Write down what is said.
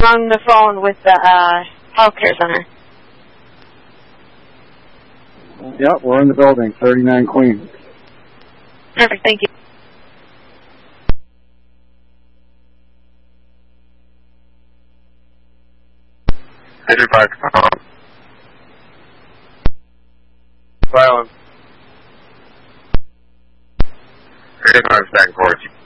on the phone with the healthcare center. Yep, we're in the building, 39 Queen. Perfect, thank you. Silence. 35 second course.